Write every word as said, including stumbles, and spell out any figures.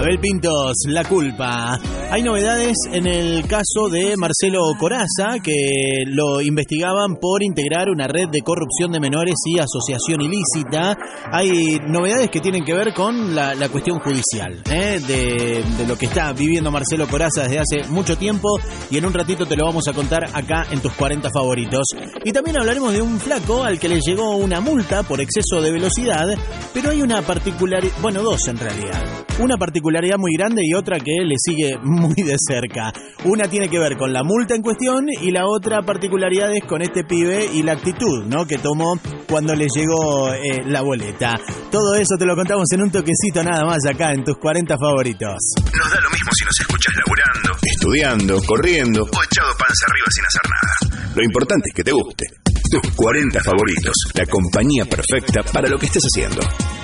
Abel Pintos, La Culpa. Hay novedades en el caso de Marcelo Corazza, que lo investigaban por integrar una red de corrupción de menores y asociación ilícita. Hay novedades que tienen que ver con la, la cuestión judicial, ¿eh? de, de lo que está viviendo Marcelo Corazza desde hace mucho tiempo, y en un ratito te lo vamos a contar acá en tus cuarenta favoritos. Y también hablaremos de un flaco al que le llegó una multa por exceso de velocidad, pero hay una particularidad, bueno, dos en realidad. Una particularidad muy grande y otra que le sigue muy de cerca. Una tiene que ver con la multa en cuestión y la otra particularidad es con este pibe y la actitud, ¿no?, que tomó cuando le llegó eh, la boleta. Todo eso te lo contamos en un toquecito nada más acá en tus cuarenta favoritos. Nos da lo mismo si nos escuchas laburando, estudiando, corriendo o echado panza arriba sin hacer nada. Lo importante es que te guste. Tus cuarenta favoritos, la compañía perfecta para lo que estés haciendo.